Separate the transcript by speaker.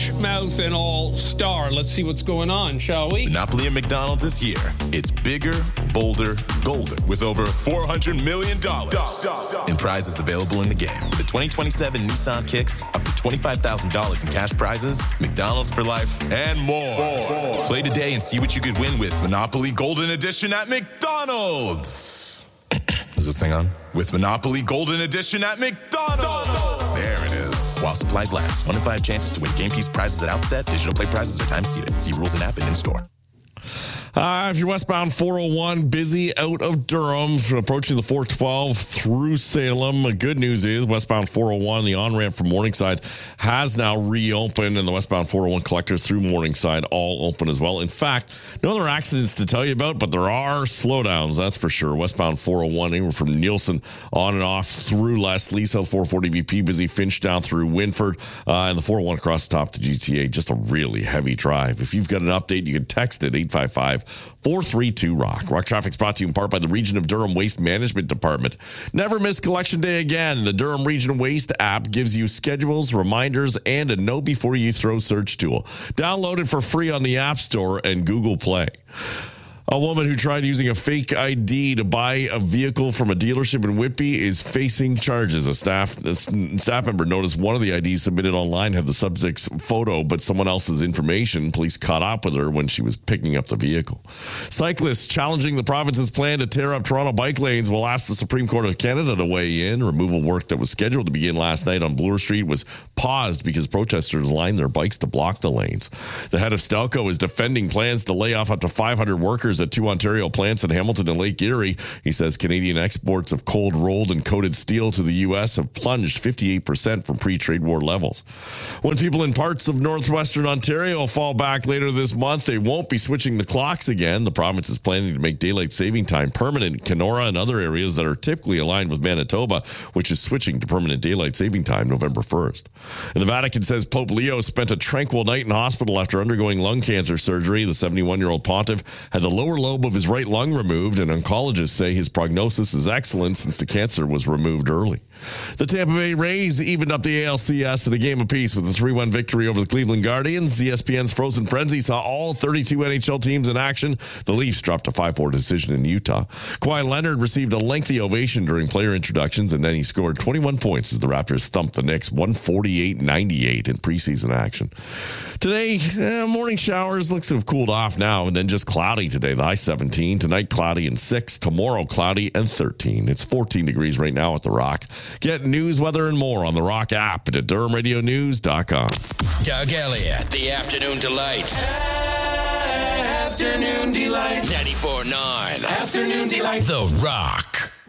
Speaker 1: Smash Mouth and All Star. Let's see what's going on, shall we?
Speaker 2: Monopoly at McDonald's this year. It's bigger, bolder, golder with over $400 million in prizes available in the game. The 2027 Nissan Kicks, up to $25,000 in cash prizes, McDonald's for life, and more. Play today and see what you could win with Monopoly Golden Edition at McDonald's. Is this thing on? With Monopoly Golden Edition at McDonald's. There it is. While supplies last. 1 in 5 chances to win game piece prizes at outset. Digital play prizes are time seated. See rules and app and in store.
Speaker 3: If you're westbound 401, busy out of Durham, approaching the 412 through Salem. The good news is westbound 401, the on-ramp from Morningside, has now reopened, and the westbound 401 collectors through Morningside all open as well. In fact, no other accidents to tell you about, but there are slowdowns, that's for sure. Westbound 401, anywhere from Nielsen on and off through Leslie, South 440 VP, busy Finch down through Winford, and the 401 across the top to GTA, just a really heavy drive. If you've got an update, you can text it 855-432-ROCK. Rock Traffic's brought to you in part by the Region of Durham Waste Management Department. Never miss Collection Day again. The Durham Region Waste app gives you schedules, reminders, and a know before you throw search tool. Download it for free on the App Store and Google Play. A woman who tried using a fake ID to buy a vehicle from a dealership in Whitby is facing charges. A staff member noticed one of the IDs submitted online had the subject's photo, but someone else's information. Police caught up with her when she was picking up the vehicle. Cyclists challenging the province's plan to tear up Toronto bike lanes will ask the Supreme Court of Canada to weigh in. Removal work that was scheduled to begin last night on Bloor Street was paused because protesters lined their bikes to block the lanes. The head of Stelco is defending plans to lay off up to 500 workers at 2 Ontario plants in Hamilton and Lake Erie. He says Canadian exports of cold rolled and coated steel to the U.S. have plunged 58% from pre-trade war levels. When people in parts of northwestern Ontario fall back later this month, they won't be switching the clocks again. The province is planning to make daylight saving time permanent in Kenora and other areas that are typically aligned with Manitoba, which is switching to permanent daylight saving time November 1st. And the Vatican says Pope Leo spent a tranquil night in hospital after undergoing lung cancer surgery. The 71-year-old pontiff had the lower lobe of his right lung removed, and oncologists say his prognosis is excellent since the cancer was removed early. The Tampa Bay Rays evened up the ALCS at a game apiece with a 3-1 victory over the Cleveland Guardians. ESPN's Frozen Frenzy saw all 32 NHL teams in action. The Leafs dropped a 5-4 decision in Utah. Kawhi Leonard received a lengthy ovation during player introductions, and then he scored 21 points as the Raptors thumped the Knicks 148-98 in preseason action. Today, morning showers. Looks to have cooled off now, and then just cloudy today. The high 17. Tonight, cloudy and 6. Tomorrow, cloudy and 13. It's 14 degrees right now at The Rock. Get news, weather, and more on the Rock app and at DurhamRadioNews.com.
Speaker 4: Doug Elliott, the Afternoon Delight.
Speaker 5: Afternoon Delight.
Speaker 4: 94.9.
Speaker 5: Afternoon Delight.
Speaker 4: The Rock.